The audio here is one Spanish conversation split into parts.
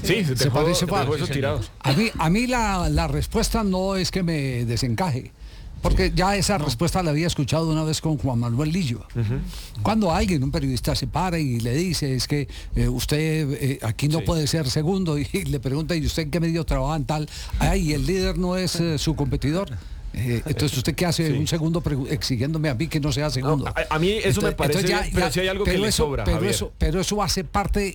Sí, se parece eso tirado. A mí la respuesta no es que me desencaje. Porque ya esa respuesta la había escuchado una vez con Juan Manuel Lillo. Cuando alguien, un periodista, se para y le dice, es que usted aquí no puede ser segundo, y le pregunta, ¿y usted en qué medio trabaja en tal? Ay, el líder no es su competidor. Entonces, ¿usted qué hace un segundo exigiéndome a mí que no sea segundo? No, a mí eso me parece bien, pero si hay algo que le sobra, pero eso hace parte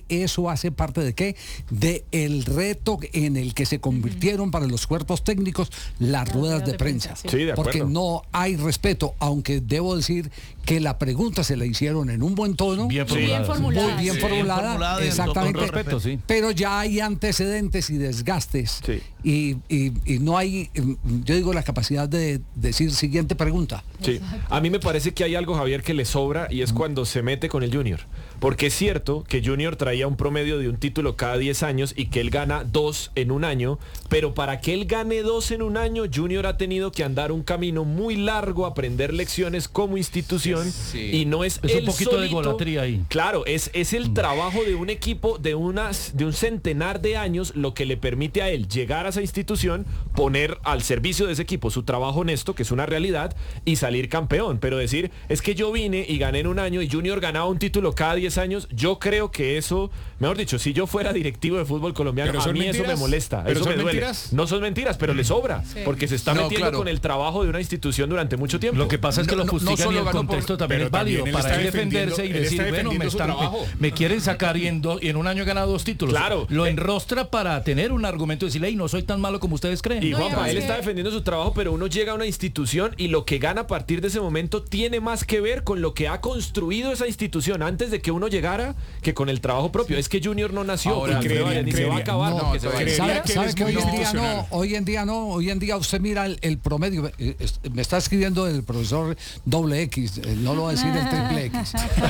¿de qué? De el reto en el que se convirtieron para los cuerpos técnicos las ruedas de prensa. Sí, de acuerdo. Porque no hay respeto, aunque debo decir que la pregunta se la hicieron en un buen tono, bien formulada. Muy bien formulada, exactamente, con respeto, sí. Pero ya hay antecedentes y desgastes, y no hay, yo digo, la capacidad de decir siguiente pregunta. Sí, a mí me parece que hay algo, Javier, que le sobra, y es cuando se mete con el Junior. Porque es cierto que Junior traía un promedio de un título cada 10 años y que él gana 2 en un año, pero para que él gane 2 en un año, Junior ha tenido que andar un camino muy largo, aprender lecciones como institución, y no es un poquito solito, de golatría ahí. Claro, es el trabajo de un equipo de un centenar de años lo que le permite a él llegar a esa institución, poner al servicio de ese equipo su trabajo honesto, que es una realidad, y salir campeón. Pero decir, es que yo vine y gané en un año y Junior ganaba un título cada 10 años, yo creo que eso, mejor dicho, si yo fuera directivo de fútbol colombiano, a mí eso me molesta, eso me duele. No son mentiras, pero le sobra, porque se está metiendo con el trabajo de una institución durante mucho tiempo. Lo que pasa es que lo fustigan y el contexto también es válido para él defenderse y decir, bueno, me quieren sacar y en un año he ganado 2 títulos. Claro. Lo enrostra para tener un argumento y decirle, hey, no soy tan malo como ustedes creen. Y Juanpa, él está defendiendo su trabajo, pero uno llega a una institución y lo que gana a partir de ese momento tiene más que ver con lo que ha construido esa institución antes de que uno llegara que con el trabajo propio. Es que Junior no nació. Ahora, ni se va a acabar. ¿Sabe que hoy en día usted mira el promedio? Me está escribiendo el profesor doble X, no lo va a decir el triple X.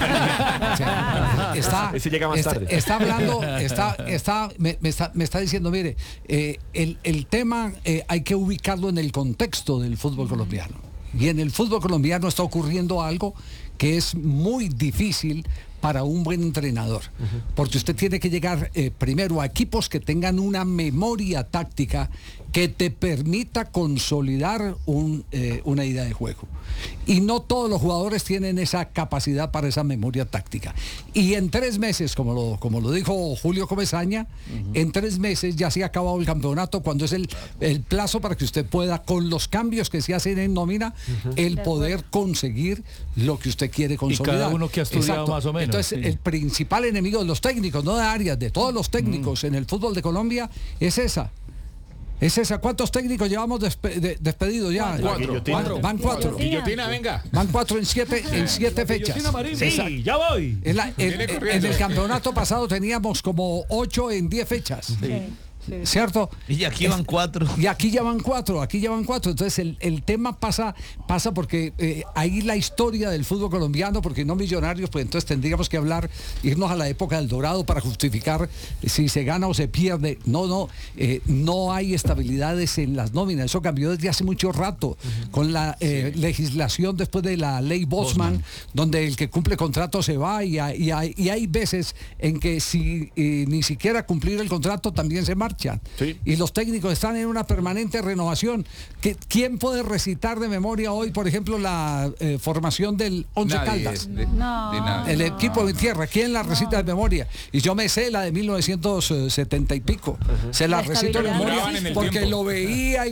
Ese llega más tarde. Está hablando, me está diciendo, mire, el tema hay que ubicarlo en el contexto del fútbol colombiano. Y en el fútbol colombiano está ocurriendo algo que es muy difícil para un buen entrenador, porque usted tiene que llegar primero a equipos que tengan una memoria táctica que te permita consolidar una idea de juego. Y no todos los jugadores tienen esa capacidad para esa memoria táctica. Y en 3 meses, como lo dijo Julio Comesaña, en 3 meses ya se ha acabado el campeonato, cuando es el plazo para que usted pueda, con los cambios que se hacen en nómina, el poder conseguir lo que usted quiere consolidar. Y cada uno que ha estudiado más o menos. Entonces, el principal enemigo de los técnicos, no de Arias, de todos los técnicos en el fútbol de Colombia, es esa. ¿Cuántos técnicos llevamos despedidos ya? 4. Van 4. Guillotina, venga. Van 4 en 7 fechas. Sí, ya voy. En el campeonato pasado teníamos como 8 en 10 fechas. ¿Cierto? Y aquí van 4. Y aquí ya van 4. Entonces el tema pasa porque ahí la historia del fútbol colombiano, porque no Millonarios, pues entonces tendríamos que irnos a la época del Dorado para justificar si se gana o se pierde. No hay estabilidades en las nóminas. Eso cambió desde hace mucho rato con la legislación después de la ley Bosman, donde el que cumple contrato se va, y hay veces en que si ni siquiera cumplir el contrato también se marcha. Y los técnicos están en una permanente renovación. ¿Quién puede recitar de memoria hoy, por ejemplo, la formación del Once Caldas? El equipo de tierra, ¿quién la recita de memoria? Y yo me sé la de 1970 y pico. Se la recito de memoria porque lo veía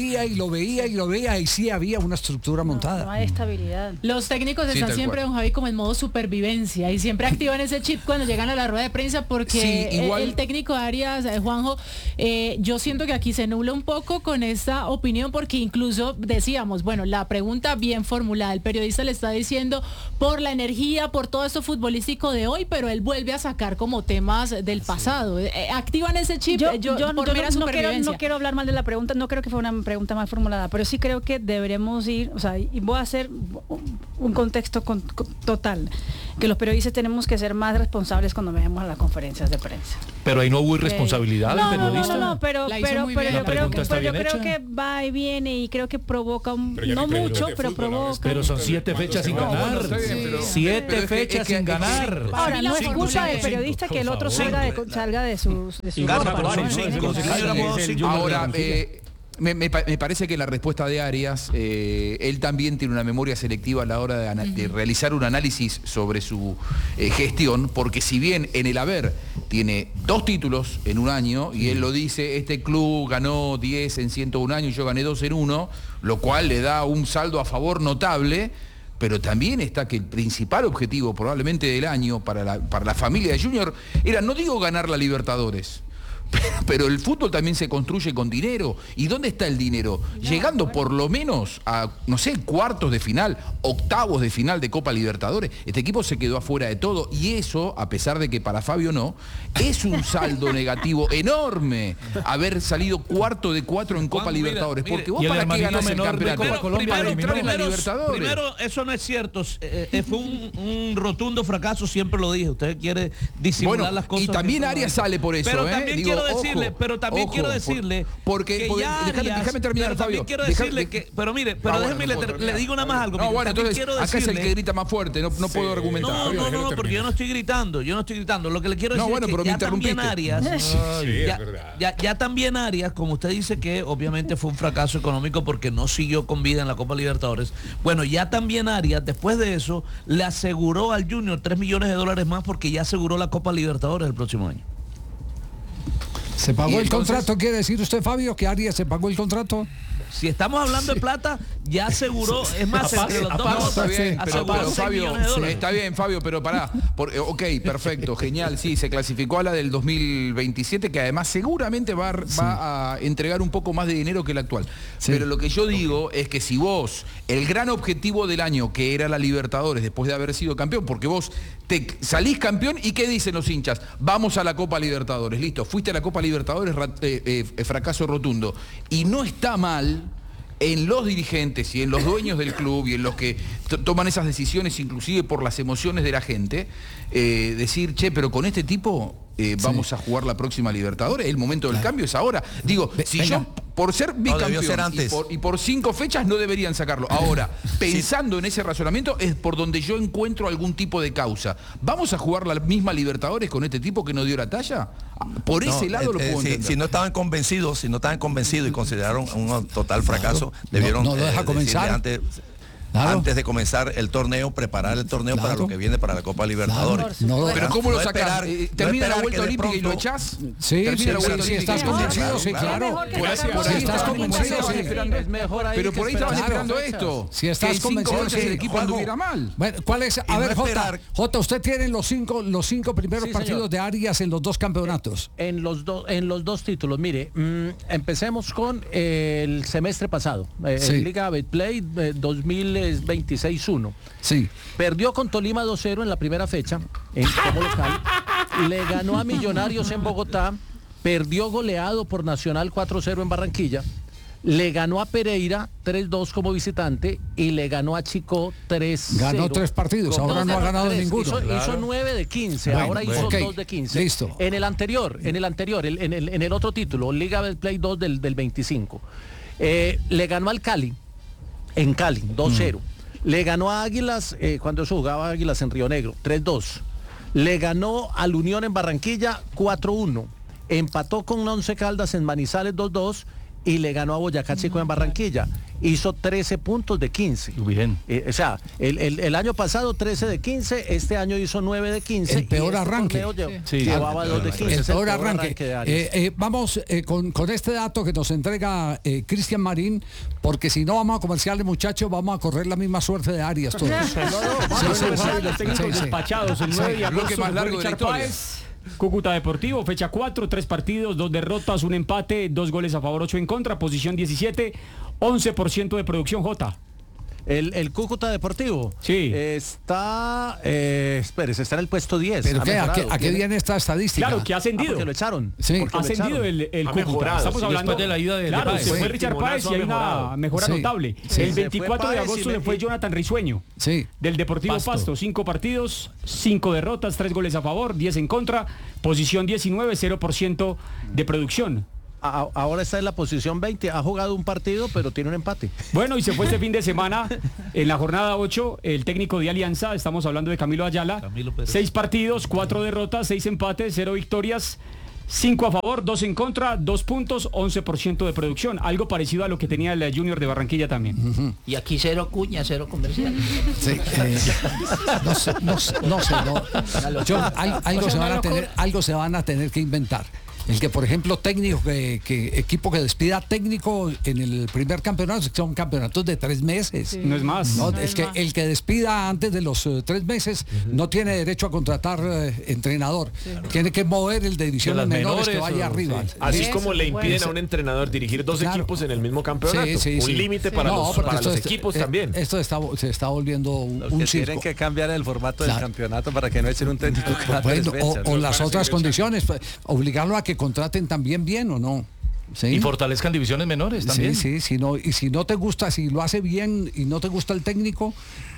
y sí había una estructura montada. No hay estabilidad. Los técnicos están siempre, don Javi, como en modo supervivencia y siempre activan ese chip cuando llegan a la rueda de prensa, porque el técnico Arias, Juanjo, yo siento que aquí se nubla un poco con esta opinión, porque incluso decíamos, bueno, la pregunta bien formulada, el periodista le está diciendo por la energía, por todo esto futbolístico de hoy, pero él vuelve a sacar como temas del pasado. Activan ese chip. Yo no quiero hablar mal de la pregunta, no creo que fue una pregunta mal formulada, pero sí creo que deberemos ir, y voy a hacer un contexto total, que los periodistas tenemos que ser más responsables cuando vemos las conferencias de prensa. Pero ahí no hubo irresponsabilidad del periodista. No, pero yo creo que va y viene y creo que provoca no mucho, pero provoca. Pero son 7 fechas sin ganar. 7 fechas sin ganar. Ahora, no es culpa del periodista que el otro salga de su Ahora, me parece que la respuesta de Arias, él también tiene una memoria selectiva a la hora de realizar un análisis sobre su gestión, porque si bien en el haber tiene 2 títulos en un año, y él lo dice, este club ganó 10 en 101 años y yo gané 2 en 1, lo cual le da un saldo a favor notable. Pero también está que el principal objetivo probablemente del año para la familia de Junior era, no digo ganar la Libertadores, pero el fútbol también se construye con dinero. ¿Y dónde está el dinero? Llegando por lo menos a, no sé, cuartos de final, octavos de final de Copa Libertadores. Este equipo se quedó afuera de todo y eso, a pesar de que para Fabio no, es un saldo negativo enorme haber salido cuarto de 4 en Copa Libertadores. Porque vos para qué ganás el campeonato. Primero, eso no es cierto. Fue un rotundo fracaso, siempre lo dije. Usted quiere disimular las cosas. Y también Arias sale por eso. Pero también quiero decirle, porque déjame terminar, Fabio. Déjeme le digo nada más algo. No, bueno, entonces acá es el que grita más fuerte, no puedo argumentar. No, porque yo no estoy gritando. Lo que le quiero decir es que ya también Arias, ya también Arias, como usted dice que obviamente fue un fracaso económico porque no siguió con vida en la Copa Libertadores. Bueno, ya también Arias, después de eso, le aseguró al Junior $3 millones más porque ya aseguró la Copa Libertadores el próximo año. ¿Se pagó el contrato? ¿Quiere decir usted, Fabio, que Arias se pagó el contrato? Si estamos hablando de plata, ya aseguró, es más, entre los dos, está bien, pero Fabio, está bien, Fabio, pero pará. Ok, perfecto, genial, sí, se clasificó a la del 2027, que además seguramente va a entregar un poco más de dinero que el actual. Sí. Pero lo que yo digo es que si vos, el gran objetivo del año, que era la Libertadores, después de haber sido campeón, porque vos te salís campeón, ¿y qué dicen los hinchas? Vamos a la Copa Libertadores, listo, fuiste a la Copa Libertadores, fracaso rotundo. Y no está mal en los dirigentes y en los dueños del club y en los que toman esas decisiones, inclusive por las emociones de la gente, decir, che, pero con este tipo vamos a jugar la próxima Libertadores, el momento del cambio es ahora. Digo, si yo, por ser bicampeón y por 5 fechas no deberían sacarlo. Ahora, pensando en ese razonamiento, es por donde yo encuentro algún tipo de causa. ¿Vamos a jugar la misma Libertadores con este tipo que no dio la talla? Por ese lado lo puedo entender. Si no estaban convencidos y consideraron un total fracaso, debieron no lo deja comenzar. Antes de comenzar el torneo, preparar el torneo para lo que viene para la Copa Libertadores. Pero ¿cómo lo sacas? ¿Termina la vuelta olímpica y lo echás? Sí, si estás convencido, sí, claro. Si estás convencido, pero por ahí estaban esperando esto. Si estás convencido, el equipo anduviera mal. Bueno, ¿cuál es? A ver, Jota, usted tiene los cinco primeros partidos de Arias en los 2 campeonatos. En los 2 títulos. Mire, empecemos con el semestre pasado. Liga Betplay 2026-1. Sí. Perdió con Tolima 2-0 en la primera fecha, como local. Le ganó a Millonarios en Bogotá. Perdió goleado por Nacional 4-0 en Barranquilla. Le ganó a Pereira 3-2 como visitante y le ganó a Chico 3-0. Ganó 3 partidos, ahora no ha ganado ninguno. Hizo 9 de 15, ahora hizo 2 de 15. Listo. En el anterior, en el otro título, Liga Betplay 2 del 25. Le ganó al Cali, en Cali, 2-0. Le ganó a Águilas, cuando eso jugaba Águilas en Río Negro, 3-2. Le ganó al Unión en Barranquilla, 4-1. Empató con Once Caldas en Manizales, 2-2. Y le ganó a Boyacá Chico en Barranquilla. Hizo 13 puntos de 15. Bien. O sea, el año pasado 13 de 15, este año hizo 9 de 15. El peor arranque. Llevaba 2 de 15. El peor arranque. Vamos con este dato que nos entrega Cristian Marín, porque si no vamos a comerciales, muchachos, vamos a correr la misma suerte de Arias todos. Los técnicos despachados, el 9 de agosto, más largo de la historia. Cúcuta Deportivo, fecha 4, 3 partidos, 2 derrotas, 1 empate, 2 goles a favor, 8 en contra, posición 17, 11% de producción, Jota. El Cúcuta Deportivo. Sí. Está, espérese, está en el puesto 10. ¿Pero qué? ¿A qué viene esta estadística? Claro, que ha ascendido. Porque lo echaron. Sí. Ha ascendido el Cúcuta. Estamos hablando de la ida de Claro, Páez. se fue Richard Páez y hay una mejora notable. El 24 de agosto se fue Jonathan Risueño. Sí. Del Deportivo Pasto. 5 partidos, 5 derrotas, 3 goles a favor, 10 en contra. Posición 19, 0% de producción. Ahora está en la posición 20, ha jugado un partido, pero tiene un empate. Bueno, y se fue este fin de semana, en la jornada 8, el técnico de Alianza, estamos hablando de Camilo Ayala, 6 partidos, 4 derrotas, 6 empates, 0 victorias, 5 a favor, 2 en contra, 2 puntos, 11% de producción, algo parecido a lo que tenía el Junior de Barranquilla también. Y aquí 0 cuña, 0 comercial. Sí, no sé. Algo se van a tener que inventar. El que, por ejemplo, equipo que despida técnico en el primer campeonato, son campeonatos de 3 meses. Sí. No es más. No, es que el que despida antes de los 3 meses no tiene derecho a contratar entrenador. Sí. Tiene que mover el de divisiones menores que vaya arriba. Sí. Así es como le impiden a un entrenador dirigir 2 equipos en el mismo campeonato. Un límite para los equipos también. Esto se está volviendo un circo. Tienen que cambiar el formato del campeonato para que no echen un técnico cada 3 veces. O las otras condiciones, obligarlo a que contraten también bien o no. ¿Sí? Y fortalezcan divisiones menores también. Sí, si no te gusta, si lo hace bien y no te gusta el técnico,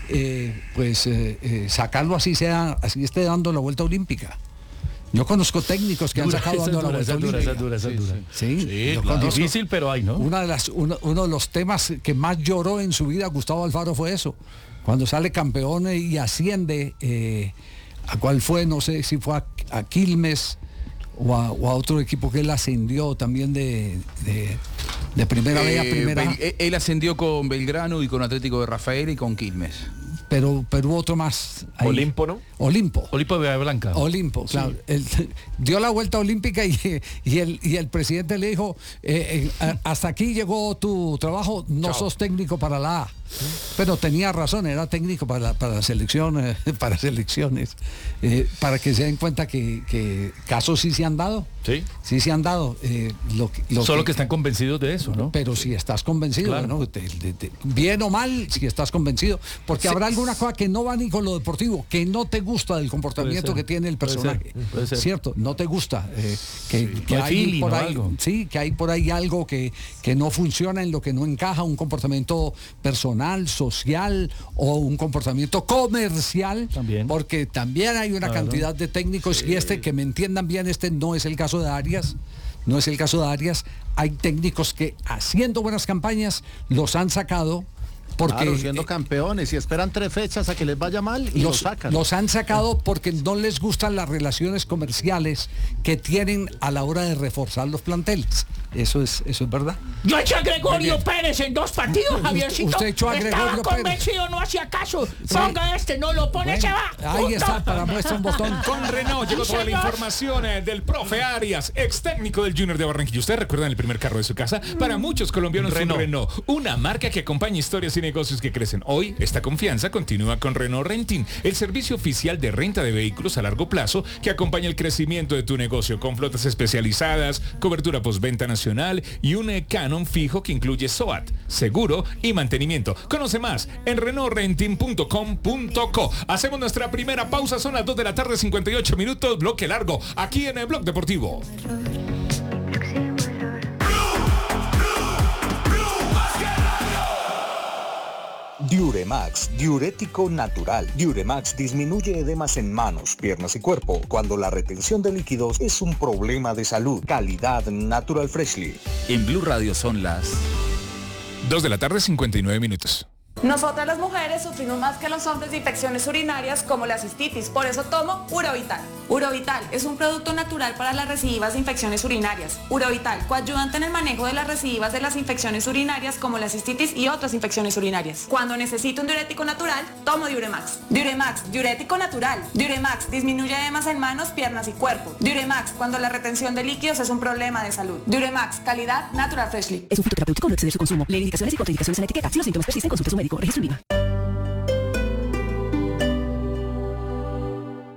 sacarlo así esté dando la vuelta olímpica. Yo conozco técnicos que han sacado dando la vuelta olímpica. Sí, difícil, pero hay, ¿no? Uno de los temas que más lloró en su vida Gustavo Alfaro fue eso. Cuando sale campeón y asciende, ¿a cuál fue? No sé si fue a Quilmes o a otro equipo que él ascendió también de primera B a primera A. Él ascendió con Belgrano y con Atlético de Rafaela y con Quilmes. Pero hubo otro más. Ahí. Olimpo, ¿no? Olimpo de Bahía Blanca. Olimpo, claro. Sí. Él dio la vuelta olímpica y el presidente le dijo, hasta aquí llegó tu trabajo, no sos técnico para la A. Pero tenía razón, era técnico para la selección, para selecciones. Para que se den cuenta que casos sí se han dado. Sí se han dado. Solo que están convencidos de eso, ¿no? Pero si estás convencido, claro. ¿No? Bien o mal, si estás convencido. Porque habrá alguna cosa que no va ni con lo deportivo, que no te gusta del comportamiento que tiene el personaje. Puede ser. ¿Cierto? No te gusta. Que hay por ahí, sí, que hay por ahí algo que no funciona, en lo que no encaja, un comportamiento personal, social o un comportamiento comercial. También. Porque también hay una cantidad de técnicos, y que me entiendan bien, no es el caso de Arias. No es el caso de Arias. Hay técnicos que, haciendo buenas campañas, los han sacado porque siendo campeones y esperan 3 fechas a que les vaya mal y los sacan. Los han sacado porque no les gustan las relaciones comerciales que tienen a la hora de reforzar los planteles. Eso es verdad. Yo eché a Gregorio Pérez en 2 partidos, Javiercito. Usted echó a Gregorio Pérez. Estaba convencido, no hacía caso. Ponga no lo pone, se va. Ahí está, para muestra un botón. Con Renault llegó toda la información del profe Arias, ex técnico del Junior de Barranquilla. ¿Ustedes recuerdan el primer carro de su casa? Para muchos colombianos, Renault, una marca que acompaña historias y negocios que crecen. Hoy, esta confianza continúa con Renault Renting, el servicio oficial de renta de vehículos a largo plazo que acompaña el crecimiento de tu negocio, con flotas especializadas, cobertura postventa nacional y un canon fijo que incluye SOAT, seguro y mantenimiento. Conoce más en renaultrenting.com.co. Hacemos nuestra primera pausa, son las 2 de la tarde, 58 minutos, bloque largo, aquí en el Blog Deportivo. Diuremax, diurético natural. Diuremax disminuye edemas en manos, piernas y cuerpo cuando la retención de líquidos es un problema de salud. Calidad Natural Freshly. En Blue Radio son las 2 de la tarde, 59 minutos. Nosotras las mujeres sufrimos más que los hombres de infecciones urinarias como la cistitis, por eso tomo Urovital. Urovital es un producto natural para las recidivas de infecciones urinarias. Urovital, coayudante en el manejo de las recidivas de las infecciones urinarias como la cistitis y otras infecciones urinarias. Cuando necesito un diurético natural, tomo Diuremax. Diuremax, diurético natural. Diuremax disminuye edemas en manos, piernas y cuerpo. Diuremax, cuando la retención de líquidos es un problema de salud. Diuremax, calidad Natural Freshly. Es un fitoterapéutico, no excede su consumo. Lee indicaciones y contraindicaciones en la etiqueta. Si los síntomas persisten, consulte a su médico. Registro INVIMA.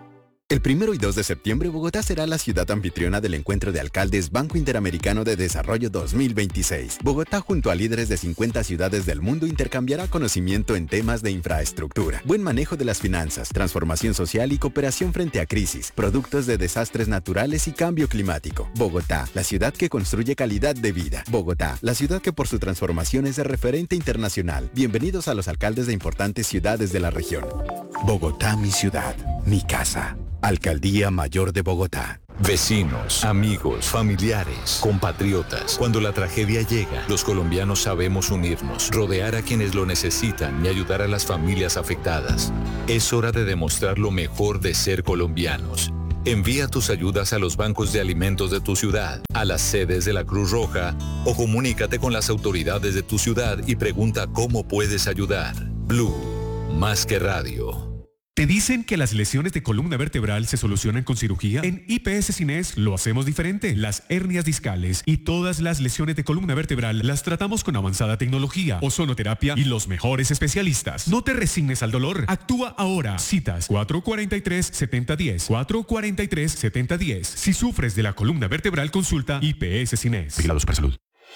El 1 y 2 de septiembre, Bogotá será la ciudad anfitriona del Encuentro de Alcaldes Banco Interamericano de Desarrollo 2026. Bogotá, junto a líderes de 50 ciudades del mundo, intercambiará conocimiento en temas de infraestructura, buen manejo de las finanzas, transformación social y cooperación frente a crisis, productos de desastres naturales y cambio climático. Bogotá, la ciudad que construye calidad de vida. Bogotá, la ciudad que por su transformación es de referente internacional. Bienvenidos a los alcaldes de importantes ciudades de la región. Bogotá, mi ciudad, mi casa. Alcaldía Mayor de Bogotá. Vecinos, amigos, familiares, compatriotas. Cuando la tragedia llega, los colombianos sabemos unirnos, rodear a quienes lo necesitan y ayudar a las familias afectadas. Es hora de demostrar lo mejor de ser colombianos. Envía tus ayudas a los bancos de alimentos de tu ciudad, a las sedes de la Cruz Roja o comunícate con las autoridades de tu ciudad y pregunta cómo puedes ayudar. Blue, más que radio. ¿Te dicen que las lesiones de columna vertebral se solucionan con cirugía? En IPS Cines lo hacemos diferente. Las hernias discales y todas las lesiones de columna vertebral las tratamos con avanzada tecnología, ozonoterapia y los mejores especialistas. No te resignes al dolor. Actúa ahora. Citas 443-7010. 443-7010. Si sufres de la columna vertebral, consulta IPS Cines. Vigilado Supersalud.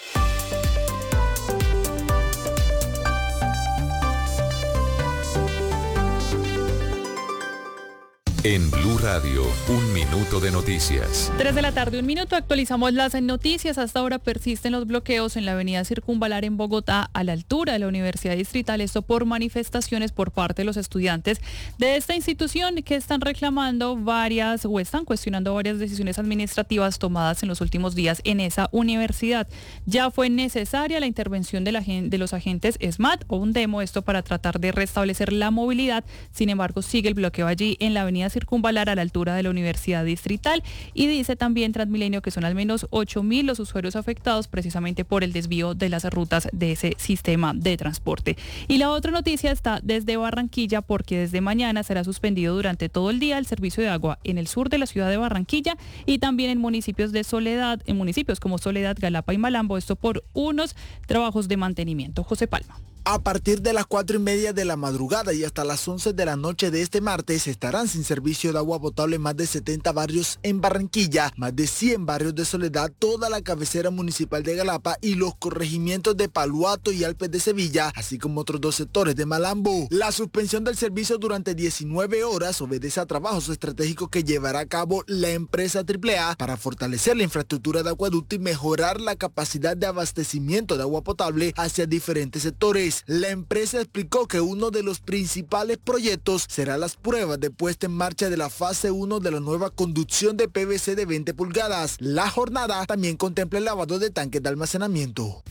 En Blue Radio, un minuto de noticias. 3 de la tarde, 1 minuto, actualizamos las noticias. Hasta ahora persisten los bloqueos en la avenida Circunvalar en Bogotá, a la altura de la Universidad Distrital, esto por manifestaciones por parte de los estudiantes de esta institución que están reclamando están cuestionando varias decisiones administrativas tomadas en los últimos días en esa universidad. Ya fue necesaria la intervención de los agentes SMAT o un demo, esto para tratar de restablecer la movilidad. Sin embargo, sigue el bloqueo allí en la avenida Circunvalar a la altura de la Universidad Distrital, y dice también Transmilenio que son al menos 8.000 los usuarios afectados precisamente por el desvío de las rutas de ese sistema de transporte. Y la otra noticia está desde Barranquilla, porque desde mañana será suspendido durante todo el día el servicio de agua en el sur de la ciudad de Barranquilla y también en municipios como Soledad, Galapa y Malambo, esto por unos trabajos de mantenimiento. José Palma. A partir de las 4:30 de la madrugada y hasta las 11 de la noche de este martes estarán sin servicio de agua potable más de 70 barrios en Barranquilla, más de 100 barrios de Soledad, toda la cabecera municipal de Galapa y los corregimientos de Paluato y Alpes de Sevilla, así como otros 2 sectores de Malambo. La suspensión del servicio durante 19 horas obedece a trabajos estratégicos que llevará a cabo la empresa AAA para fortalecer la infraestructura de acueducto y mejorar la capacidad de abastecimiento de agua potable hacia diferentes sectores. La empresa explicó que uno de los principales proyectos será las pruebas de puesta en marcha de la fase 1 de la nueva conducción de PVC de 20 pulgadas. La jornada también contempla el lavado de tanques de almacenamiento.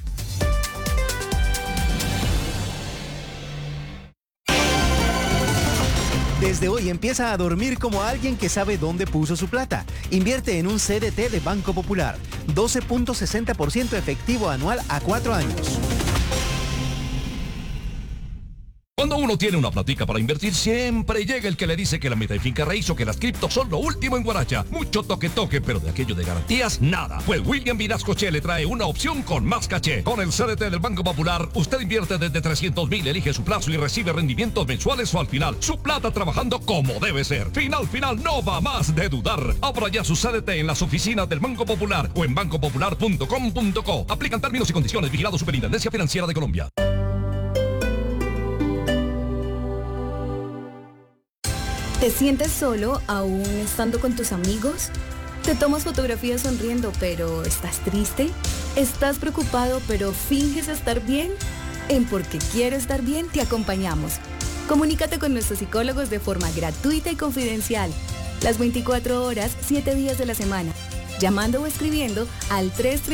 Desde hoy empieza a dormir como alguien que sabe dónde puso su plata. Invierte en un CDT de Banco Popular. 12.60% efectivo anual a 4 años. Cuando uno tiene una platica para invertir, siempre llega el que le dice que la meta de finca raíz o que las criptos son lo último en Guaracha. Mucho toque, pero de aquello de garantías, nada. Pues William Vinascoche le trae una opción con más caché. Con el CDT del Banco Popular, usted invierte desde 300.000, elige su plazo y recibe rendimientos mensuales o al final. Su plata trabajando como debe ser. Final, no va más de dudar. Abra ya su CDT en las oficinas del Banco Popular o en bancopopular.com.co. Aplican términos y condiciones. Vigilado Superintendencia Financiera de Colombia. ¿Te sientes solo aún estando con tus amigos? ¿Te tomas fotografías sonriendo pero estás triste? ¿Estás preocupado pero finges estar bien? En Porque Quiero Estar Bien te acompañamos. Comunícate con nuestros psicólogos de forma gratuita y confidencial. Las 24 horas, 7 días de la semana. Llamando o escribiendo al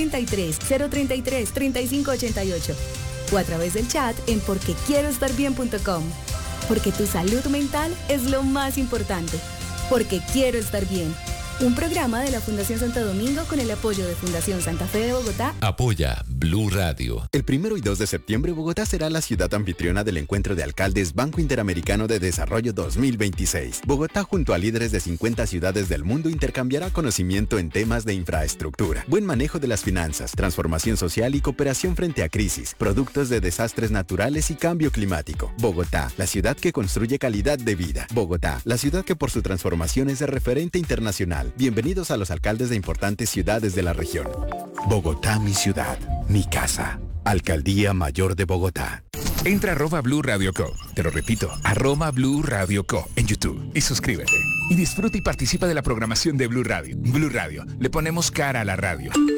333-033-3588 o a través del chat en porquequieroestarbien.com. Porque tu salud mental es lo más importante. Porque quiero estar bien. Un programa de la Fundación Santo Domingo con el apoyo de Fundación Santa Fe de Bogotá. Apoya Blue Radio. El 1 y 2 de septiembre Bogotá será la ciudad anfitriona del Encuentro de Alcaldes Banco Interamericano de Desarrollo 2026. Bogotá junto a líderes de 50 ciudades del mundo intercambiará conocimiento en temas de infraestructura, buen manejo de las finanzas, transformación social y cooperación frente a crisis, productos de desastres naturales y cambio climático. Bogotá, la ciudad que construye calidad de vida. Bogotá, la ciudad que por su transformación es de referente internacional. Bienvenidos a los alcaldes de importantes ciudades de la región. Bogotá, mi ciudad, mi casa. Alcaldía Mayor de Bogotá. Entra a @Blue Radio Co. Te lo repito, @Blue Radio Co. en YouTube y suscríbete. Y disfruta y participa de la programación de Blue Radio. Blue Radio, le ponemos cara a la radio.